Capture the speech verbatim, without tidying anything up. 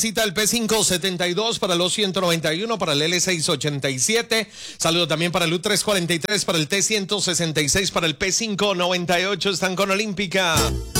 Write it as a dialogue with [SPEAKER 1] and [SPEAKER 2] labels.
[SPEAKER 1] Cita el P quinientos setenta y dos para el O ciento noventa y uno, para el L seiscientos ochenta y siete. Saludo también para el U trescientos cuarenta y tres, para el T ciento sesenta y seis, para el P quinientos noventa y ocho. Están con Olímpica.